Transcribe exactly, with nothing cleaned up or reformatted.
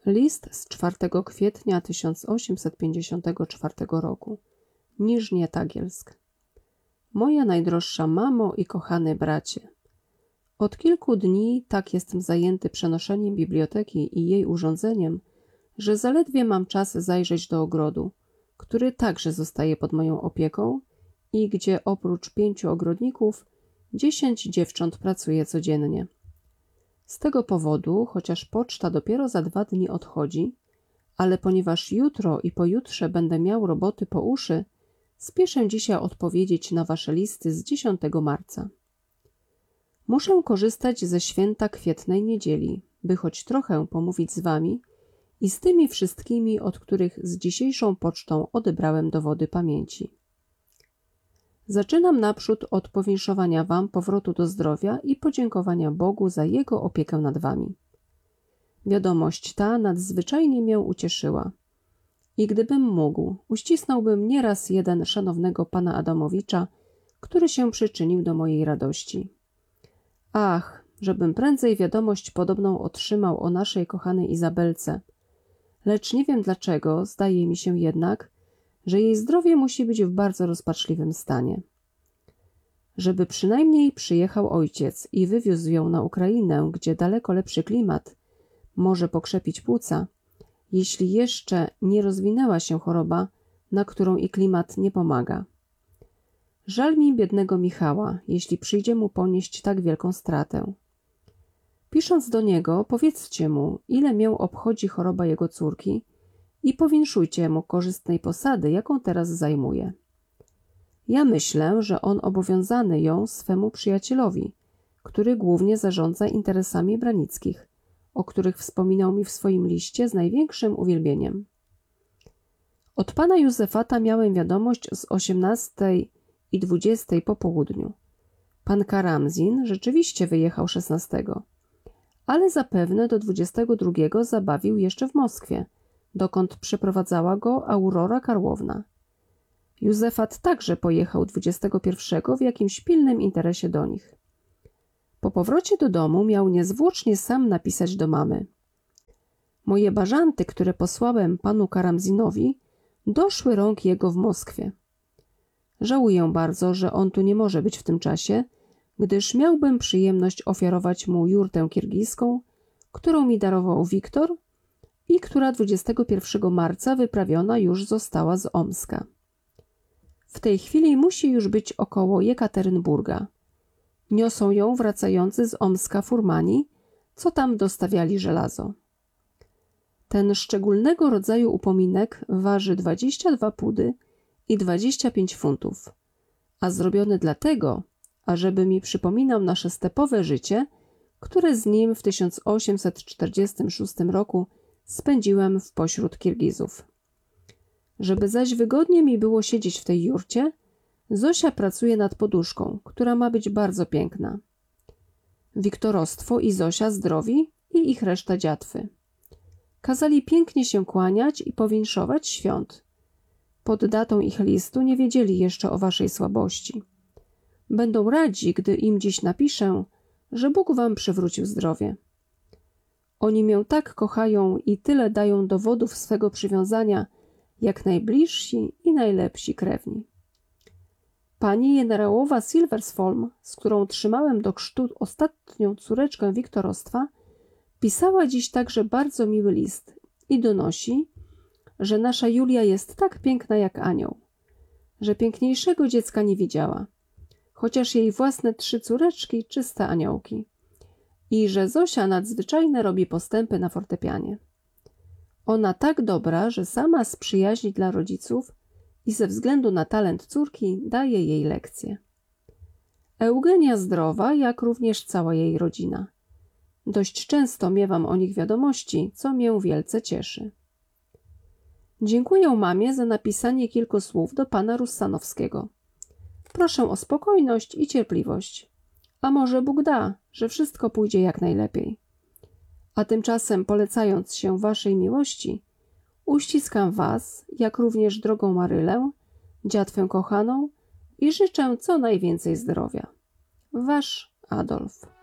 List z czwartego kwietnia tysiąc osiemset pięćdziesiątego czwartego roku. Niżnie Tagielsk. Moja najdroższa mamo i kochany bracie. Od kilku dni tak jestem zajęty przenoszeniem biblioteki i jej urządzeniem, że zaledwie mam czas zajrzeć do ogrodu, który także zostaje pod moją opieką i gdzie oprócz pięciu ogrodników dziesięć dziewcząt pracuje codziennie. Z tego powodu, chociaż poczta dopiero za dwa dni odchodzi, ale ponieważ jutro i pojutrze będę miał roboty po uszy, spieszę dzisiaj odpowiedzieć na wasze listy z dziesiątego marca. Muszę korzystać ze święta kwietnej niedzieli, by choć trochę pomówić z wami i z tymi wszystkimi, od których z dzisiejszą pocztą odebrałem dowody pamięci. Zaczynam naprzód od powinszowania wam powrotu do zdrowia i podziękowania Bogu za Jego opiekę nad wami. Wiadomość ta nadzwyczajnie mię ucieszyła. I gdybym mógł, uścisnąłbym nieraz jeden szanownego pana Adamowicza, który się przyczynił do mojej radości. Ach, żebym prędzej wiadomość podobną otrzymał o naszej kochanej Izabelce. Lecz nie wiem dlaczego, zdaje mi się jednak, że jej zdrowie musi być w bardzo rozpaczliwym stanie. Żeby przynajmniej przyjechał ojciec i wywiózł ją na Ukrainę, gdzie daleko lepszy klimat może pokrzepić płuca, jeśli jeszcze nie rozwinęła się choroba, na którą i klimat nie pomaga. Żal mi biednego Michała, jeśli przyjdzie mu ponieść tak wielką stratę. Pisząc do niego, powiedzcie mu, ile mię obchodzi choroba jego córki i powinszujcie mu korzystnej posady, jaką teraz zajmuje. Ja myślę, że on obowiązany ją swemu przyjacielowi, który głównie zarządza interesami Branickich, o których wspominał mi w swoim liście z największym uwielbieniem. Od pana Józefata miałem wiadomość z osiemnastej i dwudziestej po południu. Pan Karamzin rzeczywiście wyjechał szesnastego, ale zapewne do dwudziestego drugiego zabawił jeszcze w Moskwie, dokąd przeprowadzała go Aurora Karłowna. Józefat także pojechał dwudziestego pierwszego w jakimś pilnym interesie do nich. Po powrocie do domu miał niezwłocznie sam napisać do mamy. Moje bażanty, które posłałem panu Karamzinowi, doszły rąk jego w Moskwie. Żałuję bardzo, że on tu nie może być w tym czasie, gdyż miałbym przyjemność ofiarować mu jurtę kirgijską, którą mi darował Wiktor i która dwudziestego pierwszego marca wyprawiona już została z Omska. W tej chwili musi już być około Jekaterynburga. Niosą ją wracający z Omska furmani, co tam dostawiali żelazo. Ten szczególnego rodzaju upominek waży dwadzieścia dwa pudy i dwadzieścia pięć funtów, a zrobiony dlatego, ażeby mi przypominał nasze stepowe życie, które z nim w tysiąc osiemset czterdziestym szóstym roku spędziłem w pośród Kirgizów. Żeby zaś wygodnie mi było siedzieć w tej jurcie, Zosia pracuje nad poduszką, która ma być bardzo piękna. Wiktorostwo i Zosia zdrowi i ich reszta dziatwy. Kazali pięknie się kłaniać i powinszować świąt. Pod datą ich listu nie wiedzieli jeszcze o waszej słabości. Będą radzi, gdy im dziś napiszę, że Bóg wam przywrócił zdrowie. Oni mię tak kochają i tyle dają dowodów swego przywiązania, jak najbliżsi i najlepsi krewni. Pani generałowa Silversholm, z którą trzymałem do chrztu ostatnią córeczkę Wiktorostwa, pisała dziś także bardzo miły list i donosi, że nasza Julia jest tak piękna jak anioł, że piękniejszego dziecka nie widziała, chociaż jej własne trzy córeczki czyste aniołki, i że Zosia nadzwyczajne robi postępy na fortepianie. Ona tak dobra, że sama z przyjaźni dla rodziców i ze względu na talent córki daje jej lekcje. Eugenia zdrowa, jak również cała jej rodzina. Dość często miewam o nich wiadomości, co mię wielce cieszy. Dziękuję mamie za napisanie kilku słów do pana Russanowskiego. Proszę o spokojność i cierpliwość. A może Bóg da, że wszystko pójdzie jak najlepiej. A tymczasem, polecając się waszej miłości, uściskam was, jak również drogą Marylę, dziatwę kochaną i życzę co najwięcej zdrowia. Wasz Adolf.